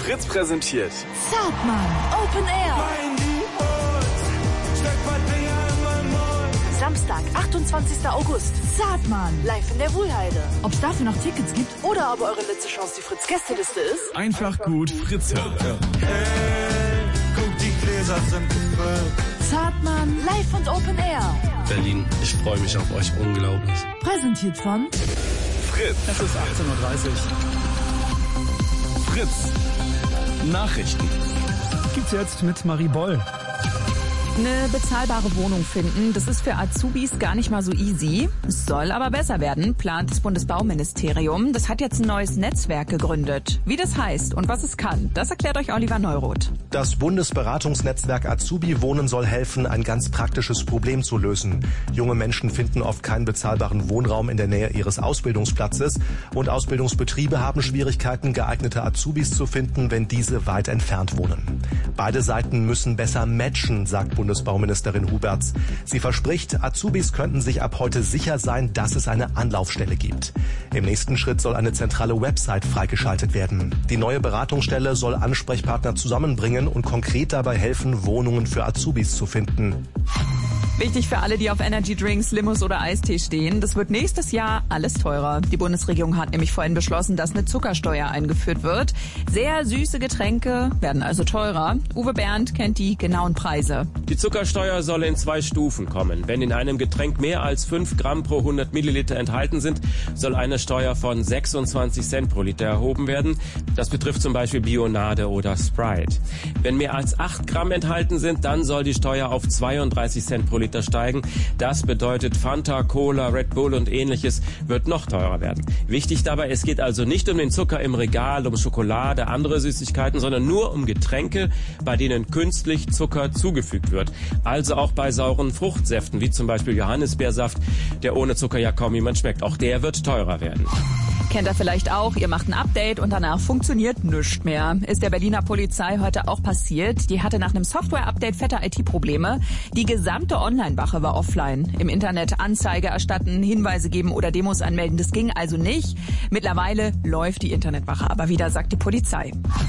Fritz präsentiert Zartmann, Open Air. Samstag, 28. August. Zartmann, live in der Wuhlheide. Ob es dafür noch Tickets gibt oder ob eure letzte Chance die Fritz-Gästeliste ist? einfach gut Fritz hören. Hey, guck, die Gläser sind gefüllt. Zartmann, live und Open Air. Berlin, ich freue mich auf euch unglaublich. Präsentiert von Fritz. Es ist 18:30 Uhr. Fritz. Nachrichten. Gibt's jetzt mit Marie Boll. Eine bezahlbare Wohnung finden, das ist für Azubis gar nicht mal so easy. Es soll aber besser werden, plant das Bundesbauministerium. Das hat jetzt ein neues Netzwerk gegründet. Wie das heißt und was es kann, das erklärt euch Oliver Neuroth. Das Bundesberatungsnetzwerk Azubi Wohnen soll helfen, ein ganz praktisches Problem zu lösen. Junge Menschen finden oft keinen bezahlbaren Wohnraum in der Nähe ihres Ausbildungsplatzes und Ausbildungsbetriebe haben Schwierigkeiten, geeignete Azubis zu finden, wenn diese weit entfernt wohnen. Beide Seiten müssen besser matchen, sagt Bundesbauministerin Huberts. Sie verspricht, Azubis könnten sich ab heute sicher sein, dass es eine Anlaufstelle gibt. Im nächsten Schritt soll eine zentrale Website freigeschaltet werden. Die neue Beratungsstelle soll Ansprechpartner zusammenbringen und konkret dabei helfen, Wohnungen für Azubis zu finden. Wichtig für alle, die auf Energy Drinks, Limos oder Eistee stehen, das wird nächstes Jahr alles teurer. Die Bundesregierung hat nämlich vorhin beschlossen, dass eine Zuckersteuer eingeführt wird. Sehr süße Getränke werden also teurer. Uwe Bernd kennt die genauen Preise. Die Zuckersteuer soll in 2 Stufen kommen. Wenn in einem Getränk mehr als 5 Gramm pro 100 Milliliter enthalten sind, soll eine Steuer von 26 Cent pro Liter erhoben werden. Das betrifft zum Beispiel Bionade oder Sprite. Wenn mehr als 8 Gramm enthalten sind, dann soll die Steuer auf 32 Cent pro Liter steigen. Das bedeutet Fanta, Cola, Red Bull und ähnliches wird noch teurer werden. Wichtig dabei, es geht also nicht um den Zucker im Regal, um Schokolade, andere Süßigkeiten, sondern nur um Getränke, bei denen künstlich Zucker zugefügt wird. Also auch bei sauren Fruchtsäften, wie zum Beispiel Johannisbeersaft, der ohne Zucker ja kaum jemand schmeckt. Auch der wird teurer werden. Kennt ihr vielleicht auch, ihr macht ein Update und danach funktioniert nichts mehr. Ist der Berliner Polizei heute auch passiert. Die hatte nach einem Software-Update fette IT-Probleme. Die gesamte Online-Wache war offline. Im Internet Anzeige erstatten, Hinweise geben oder Demos anmelden, das ging also nicht. Mittlerweile läuft die Internetwache aber wieder, sagt die Polizei.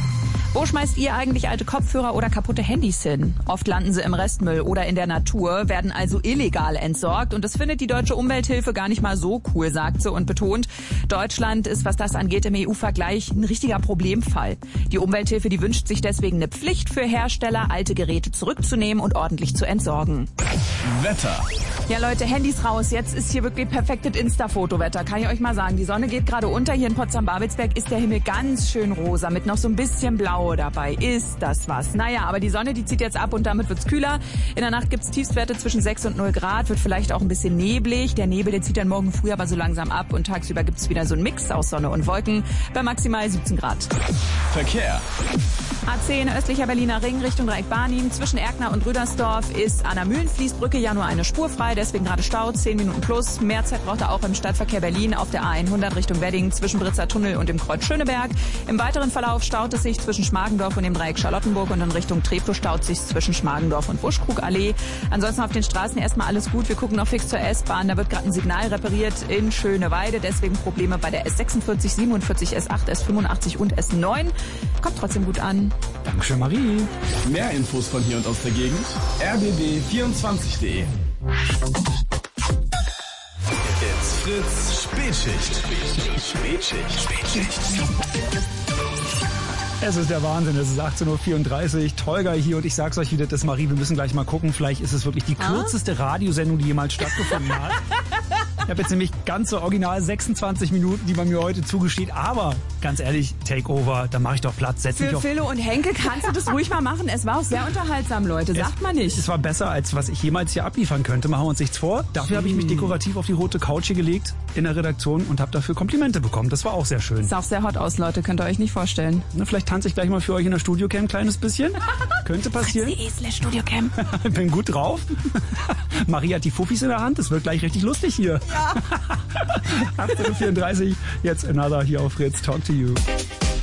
Wo schmeißt ihr eigentlich alte Kopfhörer oder kaputte Handys hin? Oft landen sie im Restmüll oder in der Natur, werden also illegal entsorgt. Und das findet die Deutsche Umwelthilfe gar nicht mal so cool, sagt sie und betont, Deutschland ist, was das angeht, im EU-Vergleich ein richtiger Problemfall. Die Umwelthilfe, die wünscht sich deswegen eine Pflicht für Hersteller, alte Geräte zurückzunehmen und ordentlich zu entsorgen. Wetter. Ja Leute, Handys raus. Jetzt ist hier wirklich perfektes Insta-Fotowetter, kann ich euch mal sagen. Die Sonne geht gerade unter. Hier in Potsdam-Babelsberg ist der Himmel ganz schön rosa mit noch so ein bisschen Blau dabei. Ist das was? Naja, aber die Sonne, die zieht jetzt ab und damit wird's kühler. In der Nacht gibt's Tiefstwerte zwischen 6 und 0 Grad, wird vielleicht auch ein bisschen neblig. Der Nebel, der zieht dann morgen früh aber so langsam ab und tagsüber gibt's wieder so einen Mix aus Sonne und Wolken bei maximal 17 Grad. Verkehr. A10 östlicher Berliner Ring Richtung Dreieck-Barnim. Zwischen Erkner und Rüdersdorf ist an der Mühlenfließbrücke ja nur eine Spur frei, deswegen gerade Stau, 10 Minuten plus. Mehr Zeit braucht er auch im Stadtverkehr Berlin auf der A100 Richtung Wedding zwischen Britzer Tunnel und dem Kreuz Schöneberg. Im weiteren Verlauf staut es sich zwischen Schmargendorf und dem Dreieck Charlottenburg und in Richtung Treptow staut sich zwischen Schmargendorf und Buschkrugallee. Ansonsten auf den Straßen erstmal alles gut. Wir gucken noch fix zur S-Bahn. Da wird gerade ein Signal repariert in Schöneweide. Deswegen Probleme bei der S46, 47, S8, S85 und S9. Kommt trotzdem gut an. Dankeschön, Marie. Mehr Infos von hier und aus der Gegend. rbb24.de. It's Fritz Spätschicht. Es ist der Wahnsinn, es ist 18:34 Uhr, Tolga hier und ich sag's euch wieder, das Marie, wir müssen gleich mal gucken, vielleicht ist es wirklich die kürzeste Radiosendung, die jemals stattgefunden hat. Ich habe jetzt nämlich ganze original 26 Minuten, die man mir heute zugesteht, aber ganz ehrlich, Takeover, da mache ich doch Platz. Setz mich Für auf. Philo und Henke kannst du das ruhig mal machen. Es war auch sehr unterhaltsam, Leute. Sagt man nicht. Es war besser, als was ich jemals hier abliefern könnte. Machen wir uns nichts vor. Dafür habe ich mich dekorativ auf die rote Couch hier gelegt in der Redaktion und habe dafür Komplimente bekommen. Das war auch sehr schön. Sah auch sehr hot aus, Leute. Könnt ihr euch nicht vorstellen. Na, vielleicht tanze ich gleich mal für euch in der Studiocam ein kleines bisschen. Könnte passieren. Studiocam. Bin gut drauf. Marie hat die Fuffis in der Hand. Es wird gleich richtig lustig hier. Ja. 18:34 Uhr. Jetzt Another hier auf Fritz. Talk to you.